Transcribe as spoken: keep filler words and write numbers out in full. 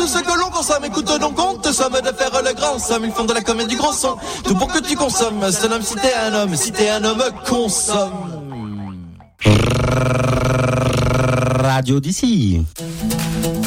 tout ce que l'on consomme. Écoute donc, on te somme de faire le grand somme. Ils font de la comédie du gros son. Tout pour que tu consommes. C'est l'homme si t'es un homme. Si t'es un homme, consomme. Radio d'ici.